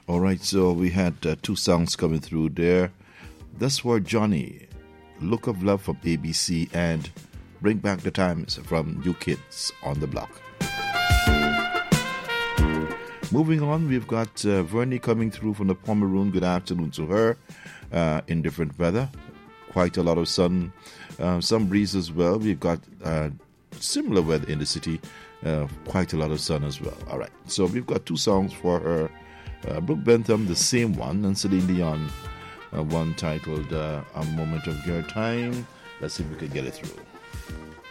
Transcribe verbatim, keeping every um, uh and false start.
All right, so we had uh, two songs coming through there. This were Johnny, Look of Love from A B C, and Bring Back the Times from New Kids on the Block. Moving on, we've got uh, Vernie coming through from the Pomeroon. Good afternoon to her. Uh, in different weather, quite a lot of sun, uh, some breeze as well. We've got uh, similar weather in the city, uh, quite a lot of sun as well. All right, so we've got two songs for her. Uh, Brooke Bentham, the same one, and Celine Dion, uh, one titled uh, A Moment of Your Time. Let's see if we can get it through.